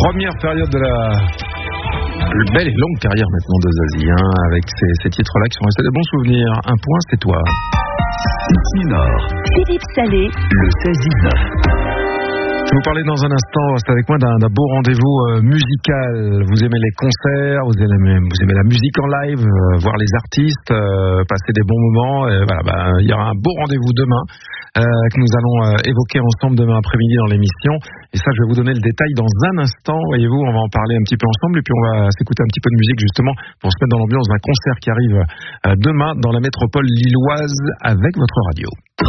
Première période de la plus belle et longue carrière maintenant de Zazie, avec ces titres-là qui sont restés de bons souvenirs. Un point, c'est toi. Nord. Philippe Salé. Le 16-19. Je vais vous parler dans un instant, c'est avec moi d'un beau rendez-vous musical. Vous aimez les concerts, vous aimez la musique en live, voir les artistes, passer des bons moments. Il y aura un beau rendez-vous demain que nous allons évoquer ensemble demain après-midi dans l'émission. Et ça, je vais vous donner le détail dans un instant. Voyez-vous, on va en parler un petit peu ensemble et puis on va s'écouter un petit peu de musique justement pour se mettre dans l'ambiance d'un concert qui arrive demain dans la métropole lilloise avec votre radio.